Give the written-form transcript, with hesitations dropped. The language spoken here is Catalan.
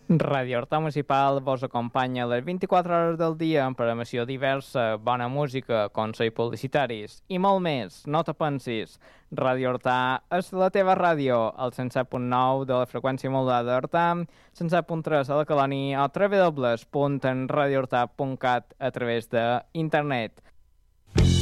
Ràdio Horta Municipal vos acompanya les 24 hores del dia amb programació diversa, bona música, consells publicitaris i molt més. No te pensis, Ràdio Horta és la teva ràdio, al 107.9 de la freqüència modulada d'Horta, 107.3 a la Colònia o www.radiohorta.cat a través d'internet.